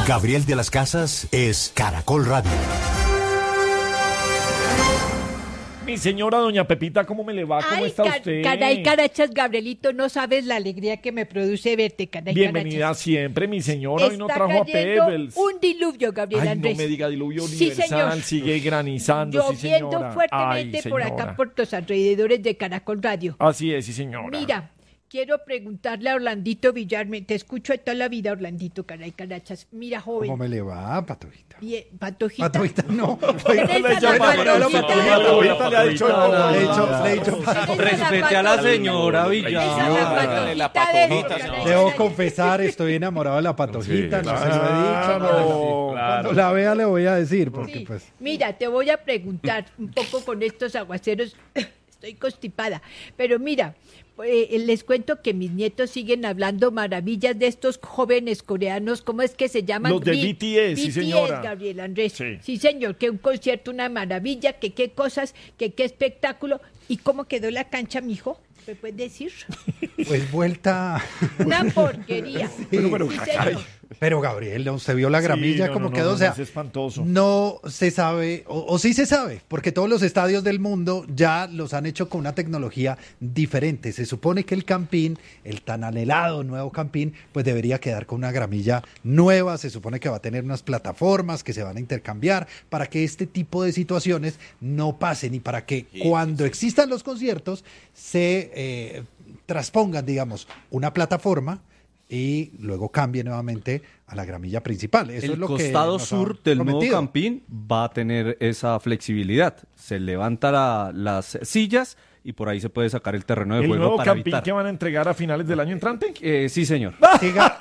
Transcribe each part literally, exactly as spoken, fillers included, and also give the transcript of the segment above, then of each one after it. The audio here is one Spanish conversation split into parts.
Gabriel de las Casas es Caracol Radio. Mi señora doña Pepita, ¿cómo me le va? ¿Cómo Ay, está car- usted? Caray, carachas, Gabrielito, no sabes la alegría que me produce verte, caray, Bienvenida carachas. siempre, mi señora. Hoy no Está trajo a cayendo Pebbles. un diluvio, Gabriel Ay, Andrés. no me diga diluvio Sí, universal, señor. sigue granizando, sí, Lloviendo señora. fuertemente Ay, por señora. acá, por los alrededores de Caracol Radio. Así es, sí, señora. Mira, quiero preguntarle a Orlandito Villarme, te escucho de toda la vida, Orlandito, caray, carachas. Mira, joven. ¿Cómo me le va, Patojita? Bien, Patojita. Patojita, no. Eres le la llama- Patojita. Patojita, le ha dicho Le no. he dicho, le he dicho, Eres la Respete a la Patojita. señora Esa Villar. es la Dale Patojita de- caray, debo caray. confesar, estoy enamorado de la Patojita, Sí, no se lo he claro, dicho. Cuando la vea le voy a decir, porque Sí. pues... Mira, te voy a preguntar un poco con estos aguaceros. Estoy constipada. Pero mira, eh, les cuento que mis nietos siguen hablando maravillas de estos jóvenes coreanos. ¿Cómo es que se llaman? Los de B T S, sí, señora. Gabriel Andrés. Sí. Sí, señor, que un concierto, una maravilla, que qué cosas, que qué espectáculo. ¿Y cómo quedó la cancha, mijo? ¿Me puedes decir? Pues vuelta... Una porquería. Pero, pero, Sí, ay. señor. Pero Gabriel, ¿no? ¿Usted vio la gramilla no, como no, quedó? no, O sea, no, es espantoso. no se sabe, o, o sí se sabe, porque todos los estadios del mundo ya los han hecho con una tecnología diferente. Se supone que el Campín, el tan anhelado nuevo Campín, pues debería quedar con una gramilla nueva. Se supone que va a tener unas plataformas que se van a intercambiar para que este tipo de situaciones no pasen y para que cuando existan los conciertos se eh, transpongan, digamos, una plataforma y luego cambie nuevamente a la gramilla principal. Eso El es lo costado que nos sur han del nuevo prometido. Campín va a tener esa flexibilidad. Se levanta la- las sillas y por ahí se puede sacar el terreno de ¿El juego nuevo para Campín evitar. que van a entregar a finales del año entrante? Eh, sí, señor. Siga.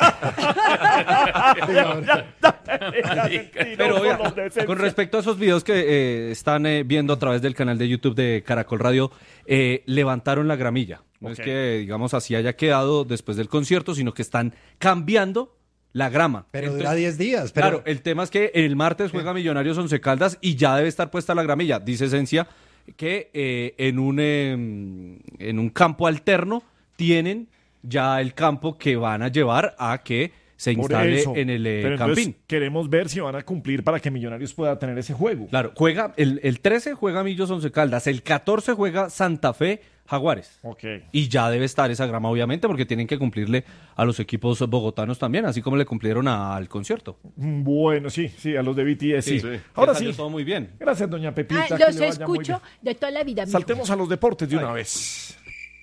Pero oiga, con respecto a esos videos que eh, están eh, viendo a través del canal de YouTube de Caracol Radio, eh, levantaron la gramilla. No Ok. es que, digamos, así haya quedado después del concierto, sino que están cambiando la grama. Pero Entonces, dura diez días. Pero... Claro, el tema es que el martes juega Millonarios Once Caldas y ya debe estar puesta la gramilla. Dice Esencia que eh, en, un, eh, en un campo alterno tienen ya el campo que van a llevar a que se Por instale eso. en el eh, Pero entonces Campín. queremos ver si van a cumplir para que Millonarios pueda tener ese juego. Claro, juega el, el trece juega Millos Once Caldas, el catorce juega Santa Fe Jaguares. Ok. Y ya debe estar esa grama, obviamente, porque tienen que cumplirle a los equipos bogotanos también, así como le cumplieron a- al concierto. Bueno, sí, sí, a los de B T S, sí. Sí. Ahora Le salió sí. todo muy bien. Gracias, doña Pepita. Ah, que los le vaya muy escucho bien. de toda la vida. mijo. Saltemos a los deportes de una vez.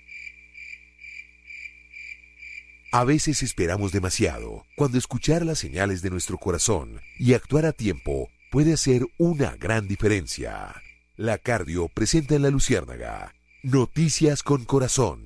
A veces esperamos demasiado, cuando escuchar las señales de nuestro corazón y actuar a tiempo puede hacer una gran diferencia. La Cardio presenta en La Luciérnaga Noticias con Corazón.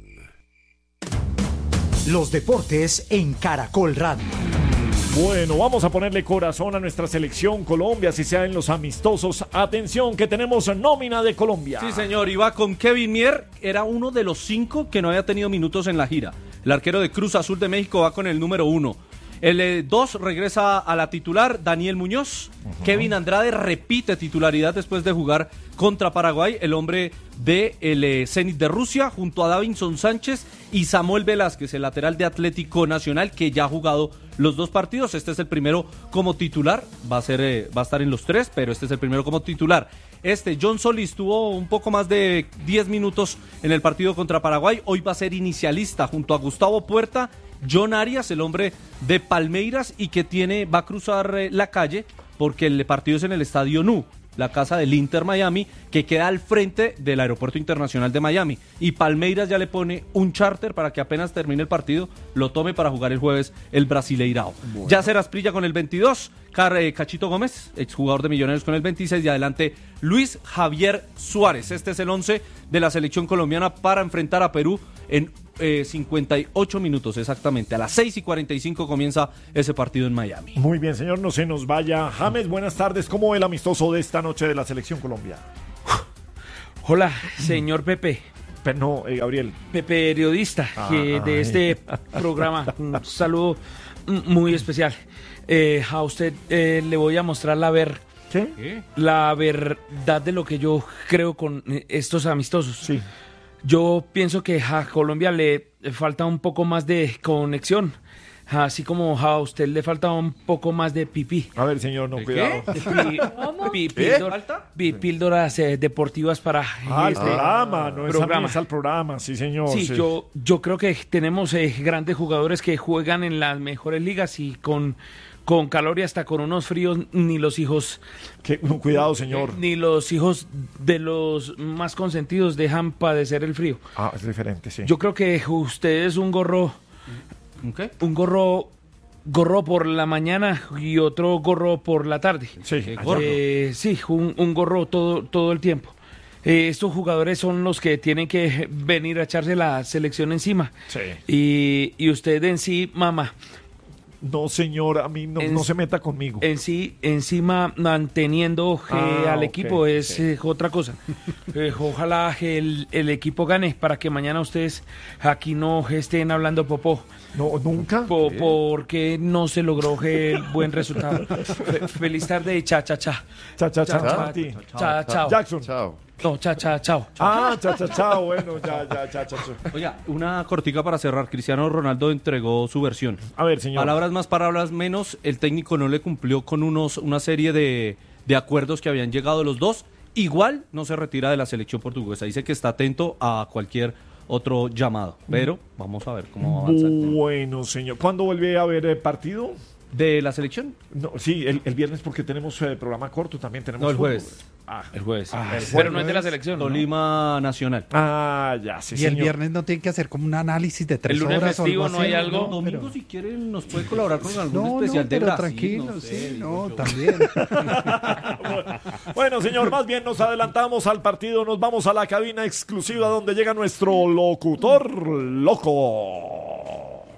Los deportes en Caracol Radio. Bueno, vamos a ponerle corazón a nuestra selección Colombia, si sea en los amistosos. Atención, que tenemos nómina de Colombia. Sí, señor, iba con Kevin Mier, era uno de los cinco que no había tenido minutos en la gira. El arquero de Cruz Azul de México va con el número uno. El eh, dos regresa a la titular, Daniel Muñoz. Uh-huh. Kevin Andrade repite titularidad después de jugar contra Paraguay, el hombre de el eh, Zenit de Rusia, junto a Davinson Sánchez y Samuel Velázquez, el lateral de Atlético Nacional, que ya ha jugado los dos partidos. Este es el primero como titular, va a ser, eh, va a estar en los tres, pero este es el primero como titular. Este, John Solís, tuvo un poco más de diez minutos en el partido contra Paraguay. Hoy va a ser inicialista junto a Gustavo Puerta, John Arias, el hombre de Palmeiras, y que tiene va a cruzar eh, la calle porque el partido es en el Estadio N U, la casa del Inter Miami, que queda al frente del Aeropuerto Internacional de Miami. Y Palmeiras ya le pone un charter para que apenas termine el partido, lo tome para jugar el jueves el Brasileirao. Bueno. Yacer Asprilla con el veintidós, Car, eh, Cachito Gómez, exjugador de Millonarios, con el veintiséis, y adelante Luis Javier Suárez. Este es el once de la selección colombiana para enfrentar a Perú en eh, cincuenta y ocho minutos exactamente. A las seis y cuarenta y cinco comienza ese partido en Miami. Muy bien, señor, no se nos vaya. James, buenas tardes. ¿Cómo ve el amistoso de esta noche de la selección Colombia? Hola, señor Pepe. Pero no, eh, Gabriel. Pepe, periodista Ah, que de ay. este programa. Un saludo muy especial. Eh, a usted eh, le voy a mostrar la ver... ¿Qué? ¿Qué? La verdad de lo que yo creo con eh, estos amistosos. Sí. Yo pienso que a Colombia le falta un poco más de conexión. así como a usted le falta un poco más de pipí. A ver, señor, no, ¿De cuidado. qué? Pi- pi- píldor- pi- píldoras eh, deportivas para Ah, el este programa, no es programa. es al programa, sí, señor. Sí, yo, yo creo que tenemos eh, grandes jugadores que juegan en las mejores ligas y con, con calor y hasta con unos fríos ni los hijos Que- cuidado, señor. ni los hijos de los más consentidos dejan padecer el frío. Ah, es diferente, sí. Yo creo que usted es un gorro, ¿Un qué? un gorro, gorro por la mañana y otro gorro por la tarde. Sí, Qué allá. gorro. Eh, sí, un, un gorro todo, todo el tiempo. Eh, estos jugadores son los que tienen que venir a echarse la selección encima. Sí. Y, y usted en sí, mamá, No, señor, a mí no, En- no se meta conmigo. en sí, encima manteniendo eh, Ah, al ok, equipo es sí. eh, otra cosa. Eh, ojalá el, el equipo gane para que mañana ustedes aquí no estén hablando popó. No, nunca. Po- porque no se logró el buen resultado. Fe- feliz tarde y cha, cha, cha. Cha, cha, cha, Cha, cha, ti. cha, chao. Jackson. No, cha, cha, chao. Ah, cha, cha, cha, bueno, ya, ya, ya, cha, cha. Oiga, una cortica para cerrar. Cristiano Ronaldo entregó su versión. A ver, señor. Palabras más, palabras menos. El técnico no le cumplió con unos una serie de, de acuerdos que habían llegado los dos. Igual no se retira de la selección portuguesa. Dice que está atento a cualquier otro llamado. Pero vamos a ver cómo avanza el tema. Bueno, señor. ¿Cuándo vuelve a haber eh, partido? ¿De la selección? No, sí, el, el viernes porque tenemos eh, programa corto también. Tenemos No, el fútbol. jueves. Ah, El jueves. Ah, el Pero no jueves. es de la selección. ¿no? Tolima Nacional. ah, ya, sí, Y el señor. viernes no tienen que hacer como un análisis de tres El lunes horas o algo festivo, ¿no así, hay algo? No, domingo, pero- si quieren, nos puede colaborar con algún No, especial no, de pero Brasil. tranquilo, no sé, sí, digo no, yo. también. Bueno, señor, más bien nos adelantamos al partido, nos vamos a la cabina exclusiva donde llega nuestro locutor loco.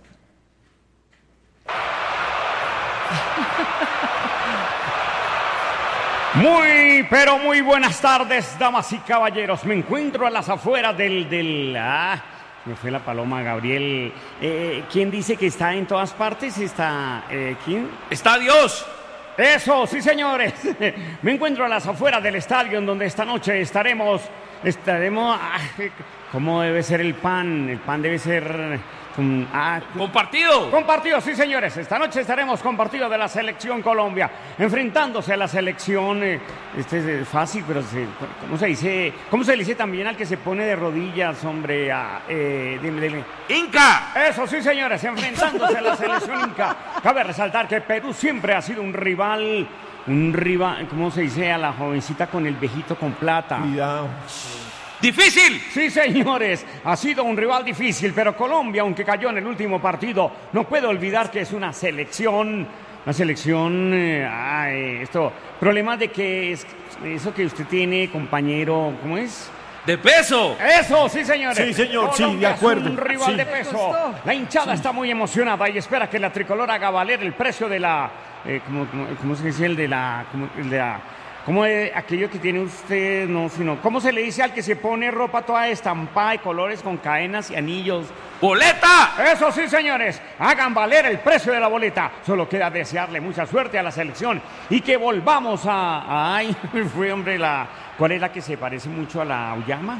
Muy, pero muy buenas tardes, damas y caballeros. Me encuentro a las afueras del... del ah, me fue la paloma, Gabriel. Eh, ¿Quién dice que está en todas partes? Está... Eh, ¿Quién? ¡Está Dios! Eso, sí, señores. Me encuentro a las afueras del estadio en donde esta noche estaremos... Estaremos... ah, ¿Cómo debe ser el pan? El pan debe ser... um, ah, ¡Compartido! Compartido, sí, señores. Esta noche estaremos con partido de la Selección Colombia, enfrentándose a la selección. Eh, este es fácil, pero se, ¿cómo se dice? ¿Cómo se le dice también al que se pone de rodillas, hombre? A, eh, dime, dime. ¡Inca! Eso sí, señores, enfrentándose a la selección inca. Cabe resaltar que Perú siempre ha sido un rival, un rival, ¿cómo se dice? A la jovencita con el vejito con plata. Cuidado. ¡Difícil! Sí, señores, ha sido un rival difícil, pero Colombia, aunque cayó en el último partido, no puede olvidar que es una selección, una selección, eh, ay, esto, problemas de que es, eso que usted tiene, compañero, ¿cómo es? ¡De peso! Eso, sí, señores. Sí, señor, sí, Colombia de acuerdo. Es un rival Sí. de peso. La hinchada está muy emocionada y espera que la tricolor haga valer el precio de la, eh, ¿cómo, cómo, cómo se dice el de la, cómo, el de la, cómo de aquello que tiene usted, no, sino, ¿cómo se le dice al que se pone ropa toda estampada de colores con cadenas y anillos? ¡Boleta! Eso sí, señores, hagan valer el precio de la boleta. Solo queda desearle mucha suerte a la selección y que volvamos a... Ay, fue hombre la... ¿Cuál es la que se parece mucho a la Auyama?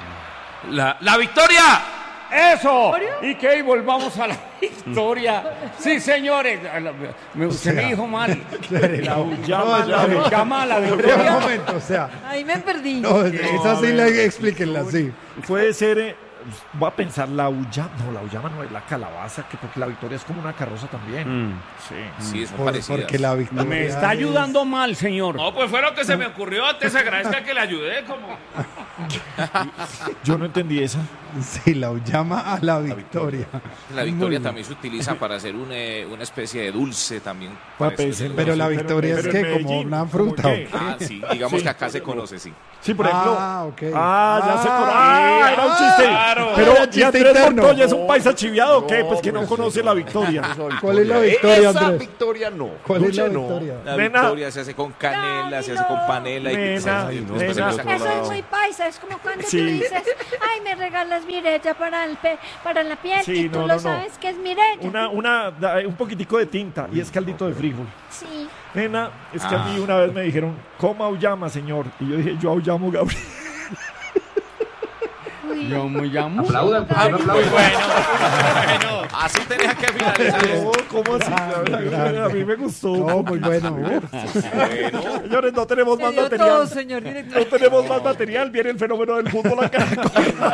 ¡La, la victoria! ¡Eso! Y que volvamos a la victoria. Sí, señores. Me, usted me dijo mal. La Auyama, No, la no, Auyama, la Espera un victoria. momento, o sea, Ahí me perdí. no, esa sí la explíquenla, sí. Puede ser, eh, voy a pensar la Auyama, no, la Auyama no es la calabaza, que porque la victoria es como una carroza también. Sí. Sí, es Por- parecidas. porque la victoria Me está es- ayudando mal, señor. No, pues fue lo que se me ocurrió. Antes agradezca que le ayudé, como... Yo no entendí esa. Sí, la llama a la victoria. La Muy victoria bien. también se utiliza para hacer un, eh, una especie de dulce también. Pa' parecido. pensar, Pero la Pero- victoria pero es en que como Medellín, una ¿cómo fruta. qué? ¿o qué? Ah, sí, digamos Sí. que acá se conoce, sí. Sí, por ejemplo. Ah, ok. Ah, ya se Ah, conoce. Ah, era un chiste. claro. Pero Era ¿y chiste Andrés interno. Montoya es un paisa chiviado o qué? Pues que no conoce la victoria. ¿Cuál es la victoria, Esa Andrés? victoria no. ¿Cuál es la Dulce no. victoria? La Nena. victoria se hace con canela, se hace con panela y Nena, y después nena. se le saca Eso la- es muy paisa, es como cuando Sí. tú dices, ay, me regalas mirella para, el pe- para la piel, Sí, y tú no, lo no, no. sabes que es mirella. Una, una, da- un poquitico de tinta y es caldito de frijol. Sí. Nena, es que a mí una vez me dijeron, coma auyama, señor. Y yo dije, yo auyamo, Gabriel. Uy, Yo me llamo. Aplaudan, pues, Ah, no muy aplaudan. bueno, bueno. Así tenía que finalizar. No, ¿cómo así? A mí me gustó. No, muy bueno. Bueno, Señores, no tenemos más Se dio material. todo, señor director. No tenemos más material. Viene el fenómeno del fútbol acá.